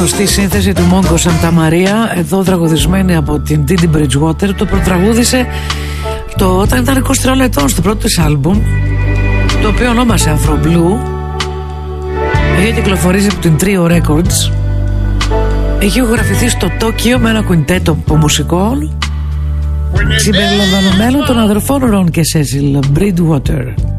γνωστή σύνθεση του Μόγκο Σαντα Μαρία, εδώ τραγουδισμένη από την Didi Bridgewater. Το πρωτραγούδισε όταν ήταν 23 ετών στο πρώτο της άλμπουμ, το οποίο ονόμασε Afro Blue. Έχει κυκλοφορήσει από την Trio Records. Έχει ηχογραφηθεί στο Τόκιο με ένα κουιντέτο από μουσικών συμπεριλαμβανομένων των αδερφών Ρον και Σέσιλ Bridgewater.